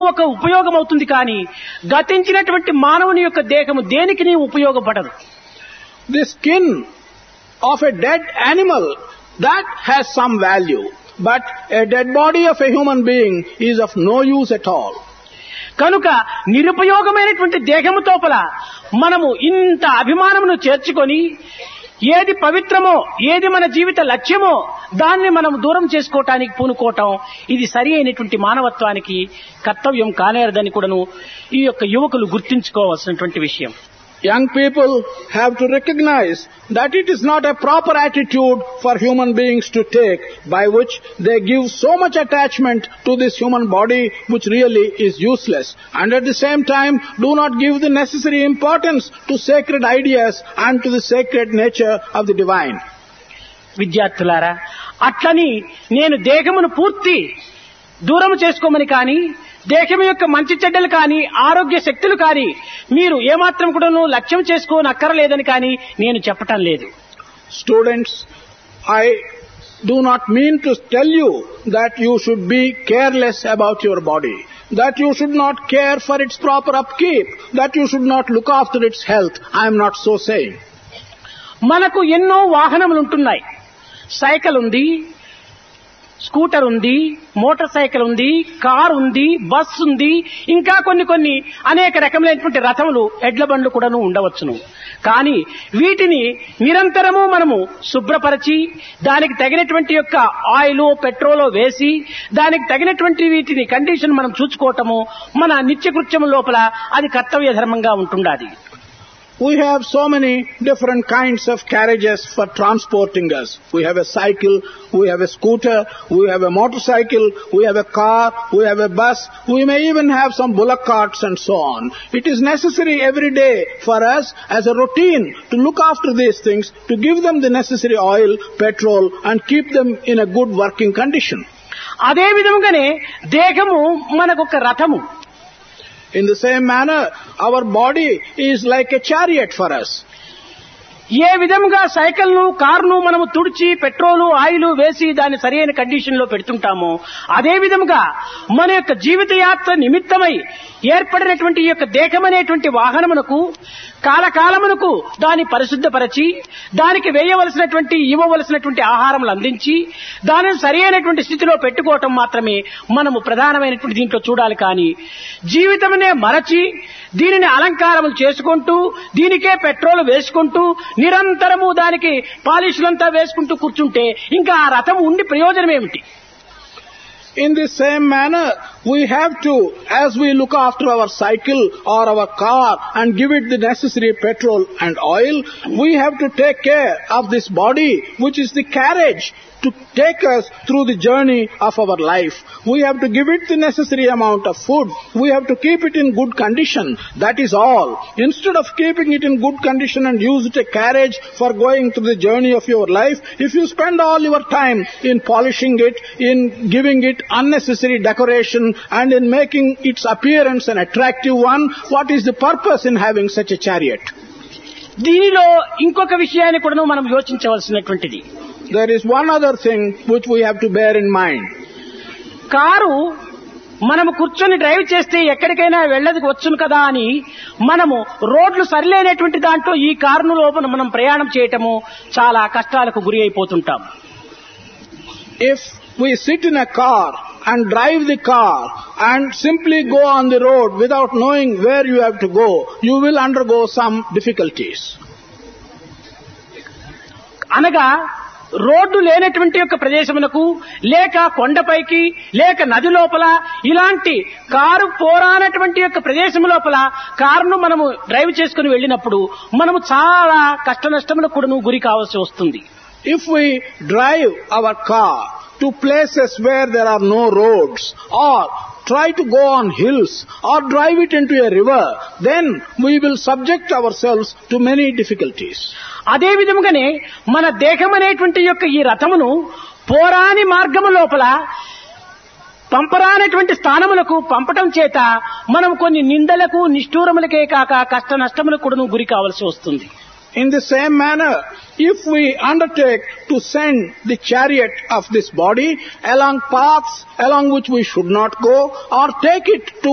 ఒక ఉపయోగం అవుతుంది కానీ గతించినటువంటి మానవుని యొక్క దేహము దేనికి ఉపయోగపడదు. The skin of a dead animal, that has some value, but a dead body of a human being is of no use at all. కనుక నిరుపయోగమైనటువంటి దేహము తోపల మనము ఇంత అభిమానమును చేర్చుకొని ఏది పవిత్రమో ఏది మన జీవిత లక్ష్యమో దాన్ని మనం దూరం చేసుకోవటానికి పూనుకోవటం ఇది సరి అయినటువంటి మానవత్వానికి కర్తవ్యం కానేరదని కూడాను ఈ యొక్క యువకులు గుర్తించుకోవాల్సినటువంటి విషయం. Young people have to recognize that it is not a proper attitude for human beings to take, by which they give so much attachment to this human body which really is useless, and at the same time do not give the necessary importance to sacred ideas and to the sacred nature of the divine. విద్యార్థులారా, అట్లని నేను దేహమును పూర్తి దూరం చేసుకోమని కానీ దేహం యొక్క మంచి చెడ్డలు కానీ ఆరోగ్య శక్తులు కానీ మీరు ఏమాత్రం కూడాను లక్ష్యం చేసుకోనక్కరలేదని కానీ నేను చెప్పటం లేదు. Students, I do not mean to tell you that you should be careless about your body, that you should not care for its proper upkeep, that you should not look after its health. I am not so saying. మనకు ఎన్నో వాహనములు ఉంటున్నాయి. Cycle ఉంది, scooter ఉంది, motor cycle ఉంది, car ఉంది, bus ఉంది, ఇంకా కొన్ని అనేక రకములైనటువంటి రథములు ఎడ్ల బండ్లు కూడాను ఉండవచ్చును. కానీ వీటిని నిరంతరము మనము శుభ్రపరిచి దానికి తగినటువంటి యొక్క ఆయిల్ పెట్రోల్ వేసి దానికి తగినటువంటి వీటిని కండిషన్ మనం చూసుకోవటము మన నిత్యకృత్యము లోపల అది కర్తవ్య ధర్మంగా ఉంటుండాలి. We have so many different kinds of carriages for transporting us. We have a cycle, we have a scooter, we have a motorcycle, we have a car, we have a bus, we may even have some bullock carts and so on. It is necessary every day for us as a routine to look after these things, to give them the necessary oil, petrol and keep them in a good working condition. అదే విధంగానే దేహము మనకొక రథము. In the same manner, our body is like a chariot for us. ఏ విధంగా సైకిల్ను కారును మనము తుడిచి పెట్రోలు ఆయిల్ వేసి దాన్ని సరైన కండిషన్ లో పెడుతుంటామో అదే విధంగా మన యొక్క జీవిత యాత్ర నిమిత్తమై ఏర్పడినటువంటి ఈ యొక్క దేహం అనేటువంటి వాహనమునకు కాలకాలమునకు దాన్ని పరిశుద్ధపరచి దానికి వేయవలసినటువంటి ఇవ్వవలసినటువంటి ఆహారములు అందించి దానిని సరైనటువంటి స్థితిలో పెట్టుకోవటం మాత్రమే మనము ప్రధానమైనటువంటి దీంట్లో చూడాలి. కానీ జీవితమునే మరచి దీనిని అలంకారములు చేసుకుంటూ దీనికే పెట్రోల్ వేసుకుంటూ నిరంతరము దానికి పాలిష్లంతా వేసుకుంటూ కూర్చుంటే ఇంకా ఆ రథం ఉండి ప్రయోజనం ఏమిటి? In the same manner, we have to, as we look after our cycle or our car and give it the necessary petrol and oil, we have to take care of this body, which is the carriage to take us through the journey of our life. We have to give it the necessary amount of food. We have to keep it in good condition. That is all. Instead of keeping it in good condition and use it a carriage for going through the journey of your life, if you spend all your time in polishing it, in giving it unnecessary decoration and in making its appearance an attractive one, what is the purpose in having such a chariot? దీనిలో ఇంకొక విషయాన్ని కూడా మనం యోచించవలసినటువంటిది. There is one other thing which we have to bear in mind. Car మనము కూర్చొని drive చేస్తే ఎక్కడికైనా వెళ్ళదు వచ్చును కదా అని మనము రోడ్లు సరిలేనటువంటి దాంట్లో ఈ కారును లోపల మనం ప్రయాణం చేయటము చాలా కష్టాలకు గురి అయిపోతుంటాం. If we sit in a car and drive the car and simply go on the road without knowing where you have to go, you will undergo some difficulties. అనగా రోడ్డు లేనటువంటి యొక్క ప్రదేశమునకు లేక కొండపైకి లేక నది లోపల ఇలాంటి కారు పోరానటువంటి యొక్క ప్రదేశం లోపల కారును మనము డ్రైవ్ చేసుకుని వెళ్ళినప్పుడు మనము చాలా కష్ట నష్టములకు కూడా గురి కావాల్సి వస్తుంది. If we drive our car to places where there are no roads or try to go on hills or drive it into a river, then we will subject ourselves to many difficulties. అదే విధంగానే మన దేహం అనేటువంటి యొక్క ఈ రథమును పోరాని మార్గము లోపల పంపరానటువంటి స్థానములకు పంపటం చేత మనం కొన్ని నిందలకు నిష్ఠూరములకే కాక కష్ట నష్టములకు కూడా గురి కావాల్సి వస్తుంది. In the same manner, if we undertake to send the chariot of this body along paths along which we should not go or take it to